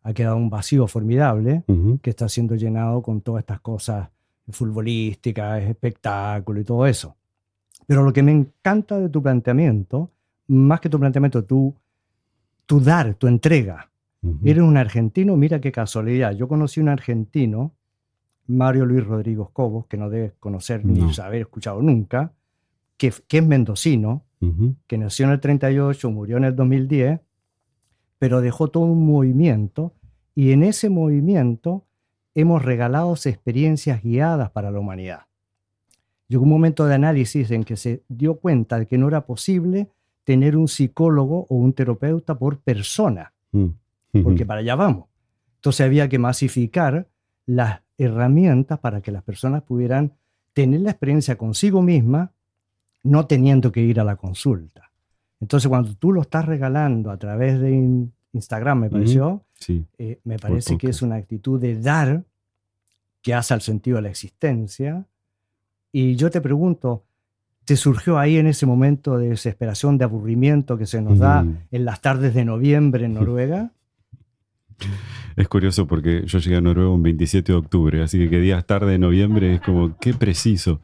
ha quedado un vacío formidable Ujú. que está siendo llenado con todas estas cosas futbolísticas, espectáculo y todo eso. Pero lo que me encanta de tu planteamiento, más que tu planteamiento, tu dar, tu entrega. Ujú. Eres un argentino, mira qué casualidad. Yo conocí un argentino, Mario Luis Rodríguez Cobos, que no debes conocer ni No. haber escuchado nunca, que es mendocino, Ujú. que nació en el 38, murió en el 2010, pero dejó todo un movimiento, y en ese movimiento hemos regalado experiencias guiadas para la humanidad. Llegó un momento de análisis en que se dio cuenta de que no era posible tener un psicólogo o un terapeuta por persona, Ujú. porque para allá vamos. Entonces había que masificar las herramientas para que las personas pudieran tener la experiencia consigo misma, no teniendo que ir a la consulta. Entonces, cuando tú lo estás regalando a través de Instagram, me Ujú. pareció, Sí, me o el parece que es podcast. una actitud de dar que hace al sentido de la existencia. Y yo te pregunto, ¿te surgió ahí en ese momento de desesperación, de aburrimiento que se nos da Ujú. en las tardes de noviembre en Noruega? Es curioso porque yo llegué a Noruega un 27 de octubre, así que días tarde de noviembre es como, qué preciso.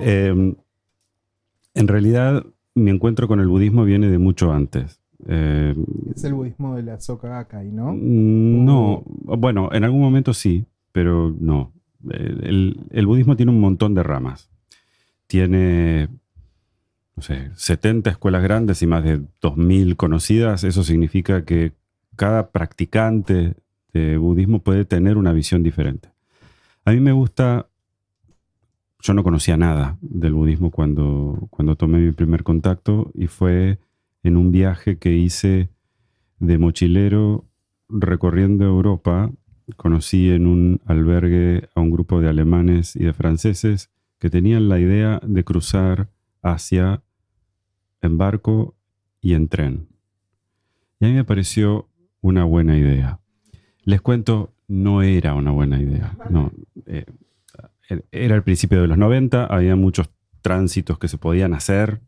En realidad, mi encuentro con el budismo viene de mucho antes. Es el budismo de la Soka Gakkai, ¿no? No, bueno, en algún momento sí, pero no. El budismo tiene un montón de ramas. Tiene, no sé, 70 escuelas grandes y más de 2000 conocidas. Eso significa que cada practicante de budismo puede tener una visión diferente. A mí me gusta, yo no conocía nada del budismo cuando tomé mi primer contacto, y fue en un viaje que hice de mochilero recorriendo Europa. Conocí en un albergue a un grupo de alemanes y de franceses que tenían la idea de cruzar Asia en barco y en tren. Y a mí me pareció una buena idea. Les cuento, no era una buena idea. No, era el principio de los 90, había muchos tránsitos que se podían hacer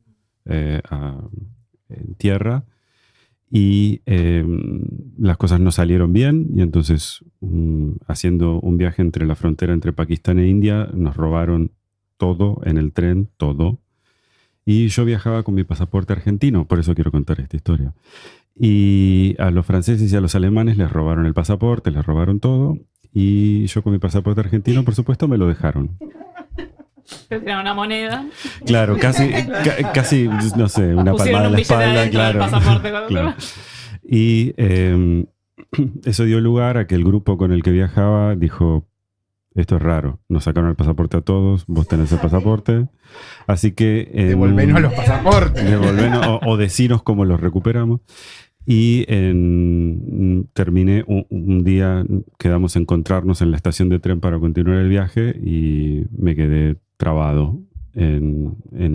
en tierra, y las cosas no salieron bien, y entonces haciendo un viaje entre la frontera entre Pakistán e India nos robaron todo en el tren, todo, y yo viajaba con mi pasaporte argentino, por eso quiero contar esta historia. Y a los franceses y a los alemanes les robaron el pasaporte, les robaron todo, y yo con mi pasaporte argentino, por supuesto, me lo dejaron. Te tiraron una moneda. Claro, casi, no sé, una palmada en la espalda, claro. Claro. Y eso dio lugar a que el grupo con el que viajaba dijo, esto es raro, nos sacaron el pasaporte a todos, vos tenés el pasaporte, así que... Devolvenos los pasaportes. O decinos cómo los recuperamos. Y terminé un día, quedamos a encontrarnos en la estación de tren para continuar el viaje, y me quedé trabado en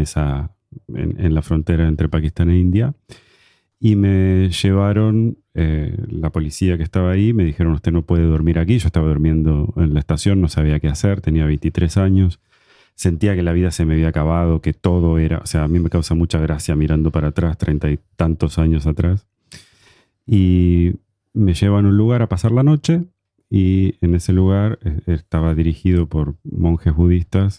la frontera entre Pakistán e India, y me llevaron la policía que estaba ahí, me dijeron, usted no puede dormir aquí. Yo estaba durmiendo en la estación, no sabía qué hacer, tenía 23 años, sentía que la vida se me había acabado, que todo era, o sea, a mí me causa mucha gracia mirando para atrás, 30 y tantos años atrás, y me llevan a un lugar a pasar la noche, y en ese lugar estaba dirigido por monjes budistas,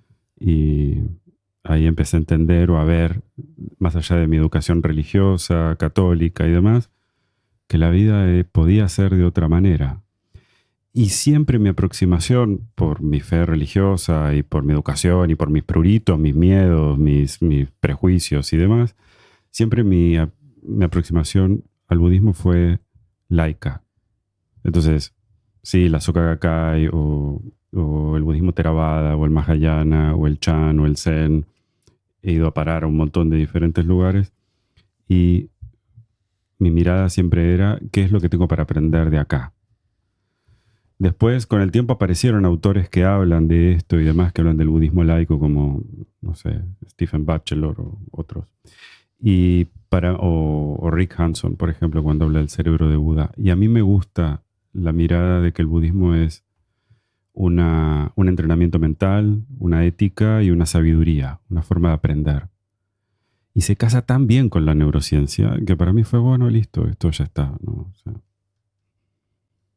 y ahí empecé a entender o a ver, más allá de mi educación religiosa, católica y demás, que la vida podía ser de otra manera. Y siempre mi aproximación, por mi fe religiosa y por mi educación y por mis pruritos, mis miedos, mis prejuicios y demás, siempre mi aproximación al budismo fue laica. Entonces, sí, la Soka Gakkai o el budismo Theravada o el Mahayana o el Chan o el Zen, he ido a parar a un montón de diferentes lugares, y mi mirada siempre era, ¿qué es lo que tengo para aprender de acá? Después, con el tiempo, aparecieron autores que hablan de esto y demás, que hablan del budismo laico, como, no sé, Stephen Batchelor o otros. O Rick Hanson, por ejemplo, cuando habla del cerebro de Buda. Y a mí me gusta la mirada de que el budismo es un entrenamiento mental, una ética y una sabiduría, una forma de aprender. Y se casa tan bien con la neurociencia que para mí fue, bueno, listo, esto ya está, ¿no? O sea,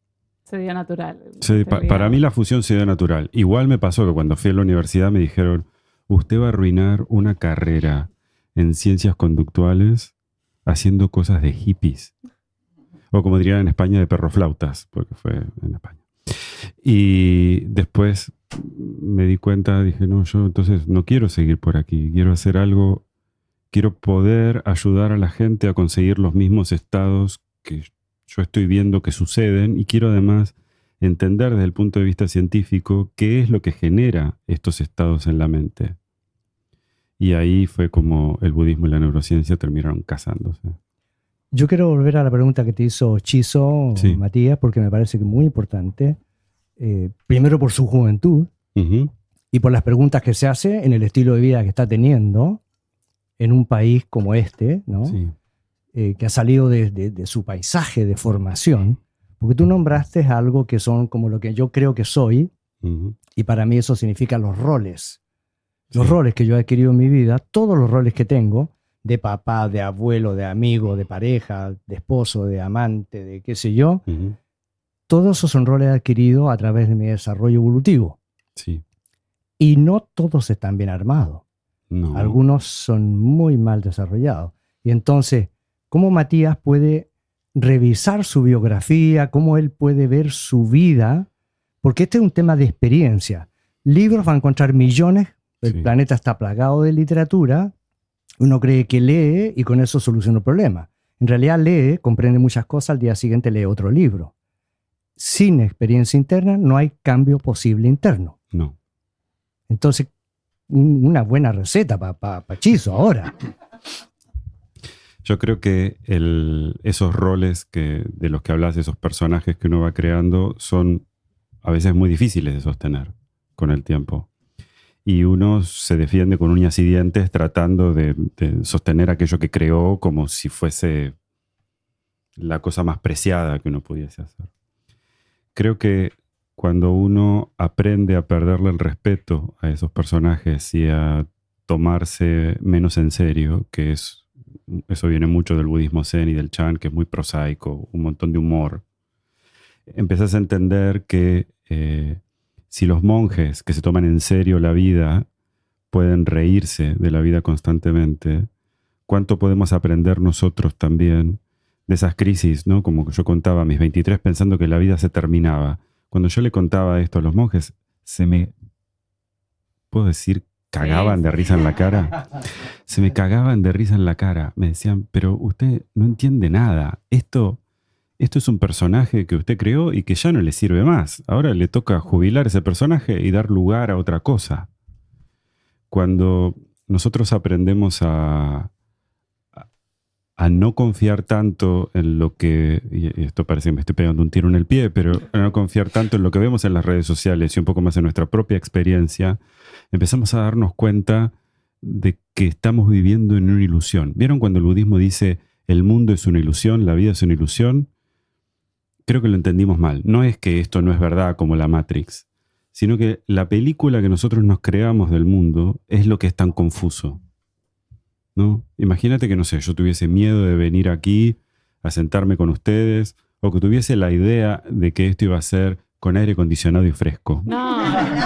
Se dio natural. Sí, para mí la fusión se dio natural. Igual me pasó que cuando fui a la universidad me dijeron, usted va a arruinar una carrera en ciencias conductuales haciendo cosas de hippies. O como dirían en España, de perroflautas, porque fue en España. Y después me di cuenta, dije, no, yo entonces no quiero seguir por aquí, quiero hacer algo, quiero poder ayudar a la gente a conseguir los mismos estados que yo estoy viendo que suceden y quiero además entender desde el punto de vista científico qué es lo que genera estos estados en la mente. Y ahí fue como el budismo y la neurociencia terminaron casándose. Yo quiero volver a la pregunta que te hizo Chizo, Sí. Matías, porque me parece que es muy importante. Primero por su juventud Uh-huh. y por las preguntas que se hace en el estilo de vida que está teniendo en un país como este, ¿no? Sí. Que ha salido de su paisaje de formación. Porque tú nombraste algo que son como lo que yo creo que soy, Uh-huh. y para mí eso significa los roles. Los Sí. roles que yo he adquirido en mi vida, todos los roles que tengo, de papá, de abuelo, de amigo, de pareja, de esposo, de amante, de qué sé yo, Uh-huh. todos esos son roles adquiridos a través de mi desarrollo evolutivo. Sí. Y no todos están bien armados. No. Algunos son muy mal desarrollados. Y entonces, ¿cómo Matías puede revisar su biografía? ¿Cómo él puede ver su vida? Porque este es un tema de experiencia. Libros va a encontrar millones. El Sí. planeta está plagado de literatura. Uno cree que lee y con eso soluciona el problema. En realidad lee, comprende muchas cosas, al día siguiente lee otro libro. Sin experiencia interna no hay cambio posible interno. No. Entonces, una buena receta para Chizo ahora. Yo creo que esos roles de los que hablas, esos personajes que uno va creando, son a veces muy difíciles de sostener con el tiempo. Y uno se defiende con uñas y dientes tratando de sostener aquello que creó como si fuese la cosa más preciada que uno pudiese hacer. Creo que cuando uno aprende a perderle el respeto a esos personajes y a tomarse menos en serio, que eso viene mucho del budismo zen y del chan, que es muy prosaico, un montón de humor, empezás a entender que si los monjes que se toman en serio la vida pueden reírse de la vida constantemente, ¿cuánto podemos aprender nosotros también de esas crisis, ¿no? Como yo contaba a mis 23 pensando que la vida se terminaba. Cuando yo le contaba esto a los monjes, ¿puedo decir, cagaban de risa en la cara? Se me cagaban de risa en la cara. Me decían, pero usted no entiende nada. Esto es un personaje que usted creó y que ya no le sirve más. Ahora le toca jubilar ese personaje y dar lugar a otra cosa. Cuando nosotros aprendemos a no confiar tanto en lo que, y esto parece que me estoy pegando un tiro en el pie, pero a no confiar tanto en lo que vemos en las redes sociales y un poco más en nuestra propia experiencia, empezamos a darnos cuenta de que estamos viviendo en una ilusión. ¿Vieron cuando el budismo dice el mundo es una ilusión, la vida es una ilusión? Creo que lo entendimos mal. No es que esto no es verdad como la Matrix, sino que la película que nosotros nos creamos del mundo es lo que es tan confuso, ¿no? Imagínate que, no sé, yo tuviese miedo de venir aquí a sentarme con ustedes, o que tuviese la idea de que esto iba a ser con aire acondicionado y fresco. No.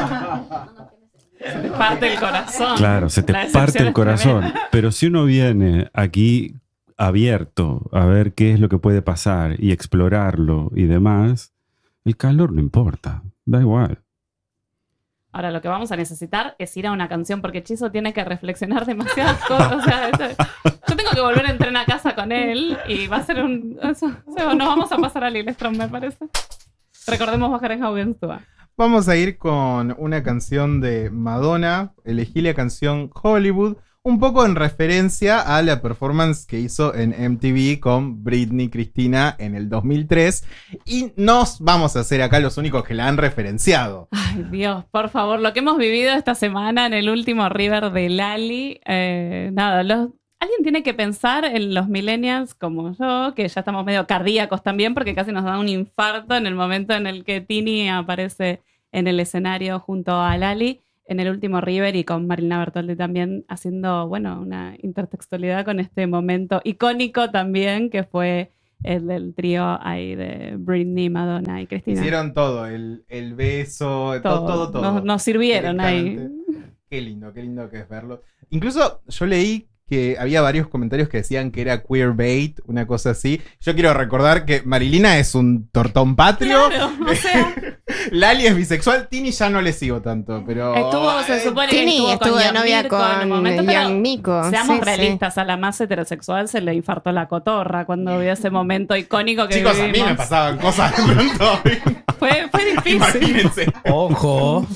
Se te parte el corazón. Claro, se te La decepción parte el es corazón. tremenda. Pero si uno viene aquí abierto a ver qué es lo que puede pasar y explorarlo y demás, el calor no importa, da igual. Ahora lo que vamos a necesitar es ir a una canción porque Chizo tiene que reflexionar demasiadas cosas. O sea, yo tengo que volver en tren a casa con él y va a ser nos vamos a pasar a Lillestrom, me parece. Recordemos bajar en Haugenstúa. Vamos a ir con una canción de Madonna. Elegí la canción Hollywood, un poco en referencia a la performance que hizo en MTV con Britney Cristina en el 2003. Y nos vamos a hacer acá los únicos que la han referenciado. Ay, Dios, por favor, lo que hemos vivido esta semana en el último River de Lali, alguien tiene que pensar en los millennials como yo, que ya estamos medio cardíacos también, porque casi nos da un infarto en el momento en el que Tini aparece en el escenario junto a Lali en el último River y con Marilina Bertoldi también haciendo, una intertextualidad con este momento icónico también, que fue el del trío ahí de Britney, Madonna y Cristina. Hicieron todo, el beso, todo. Nos sirvieron ahí. Qué lindo que es verlo. Incluso yo leí que había varios comentarios que decían que era queerbait, una cosa así. Yo quiero recordar que Marilina es un tortón patrio. Claro, o sea, Lali es bisexual. Tini ya no le sigo tanto, pero... se supone que Tini estuvo de novia Mirko en un con momento, pero Ian Miko. seamos Sí, realistas, a la más heterosexual se le infartó la cotorra cuando vio ese momento icónico que Chicos, a mí vivimos. me pasaban cosas de pronto. Fue difícil. Imagínense. Ojo.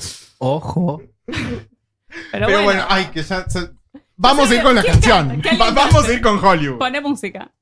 Pero bueno, ay, que ya... Vamos a ir con la canción. ¿Qué alguien Vamos cante? a ir con Hollywood. Pone música.